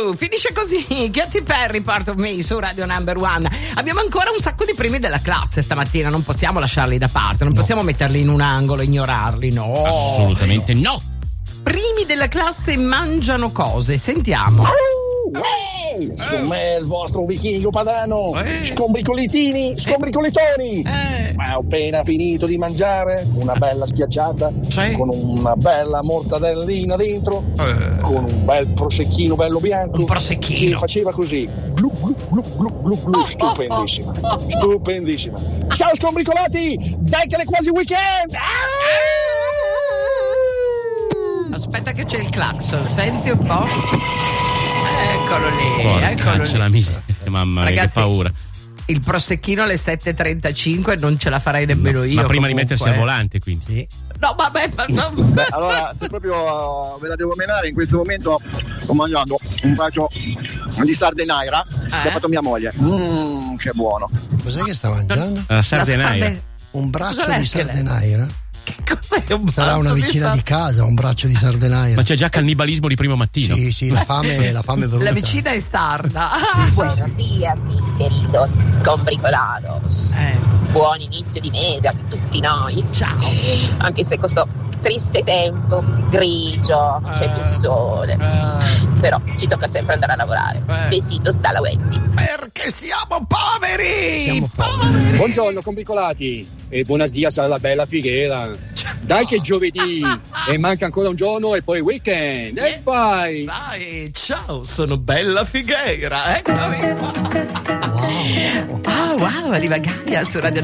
Finisce così. Katy Perry, Part of Me su Radio Number One. Abbiamo ancora un sacco di primi della classe stamattina, non possiamo lasciarli da parte, non possiamo metterli in un angolo, ignorarli, no. Assolutamente no. Primi della classe mangiano cose, sentiamo. Insomma è il vostro vichingo padano, scombricolitini, scombricolitoni. Ma ho appena finito di mangiare una bella schiacciata con una bella mortadellina dentro, con un bel prosecchino bello bianco, un prosecchino che faceva così glu glu glu glu glu glu. Stupendissima, stupendissima. Ciao scombricolati, dai che è quasi weekend. Aspetta che c'è il clacson, senti un po'. Eccolo lì, eccolo lì. La miseria, mamma mia, che paura. Il prosecchino alle 7:35 non ce la farei nemmeno io. Ma prima comunque, di mettersi al volante, quindi. Sì. No, vabbè, Beh, allora, se proprio ve la devo menare, in questo momento sto mangiando un braccio di sardenaira che ha fatto mia moglie. Che buono. Cos'è che sta mangiando? La sardenaira. Un braccio di sardenaira? Che cos'è sarà una vicina di casa, un braccio di sardenaira. Ma c'è già cannibalismo di primo mattino. Sì, la fame è venuta. La vicina è sarda. Buenos días, mis queridos scombricolados. Buon inizio di mese a tutti noi. Ciao. Anche se questo triste tempo, grigio, c'è più sole. Però ci tocca sempre andare a lavorare. Besitos dalla Wendy. Perché siamo poveri! Siamo poveri. Buongiorno combricolati e buonos dias alla bella Figuera. Dai che è giovedì e manca ancora un giorno e poi weekend. E vai! Vai, ciao, sono Bella Figuera. Eccomi qua. Wow. Wow, arriva Gaia su Radio